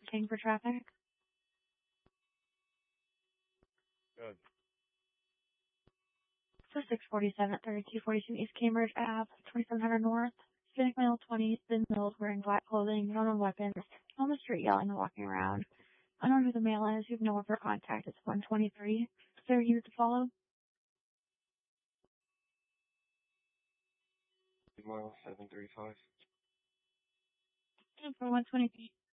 King for traffic. Good. So 647 3242 East Cambridge Ave, 2700 North. Hispanic male, 20s, thin build, wearing black clothing, known weapons, on the street yelling and walking around. Unknown who the male is, you have no one for contact. It's 123. Is there a unit to follow? Mile 735. For 123.